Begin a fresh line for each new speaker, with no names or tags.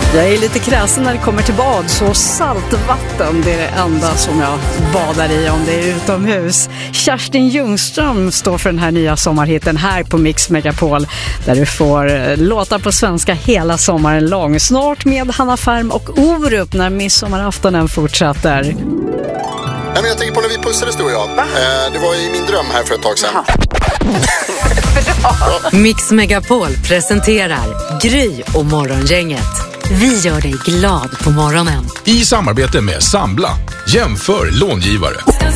Jag är lite kräsen när det kommer till bad, så saltvatten, det är det enda som jag badar i om det är utomhus. Kerstin Ljungström står för den här nya sommarhitten här på Mix Megapol, där du får låta på svenska hela sommaren lång. Snart med Hanna Färm och Orup när midsommaraftonen fortsätter.
Nej, men jag tänker på när vi pussades, du och jag. Det var i min dröm här för ett tag sedan.
Mix Megapol presenterar Gry och Morgongänget. Vi gör dig glad på morgonen.
I samarbete med Sambla. Jämför långivare.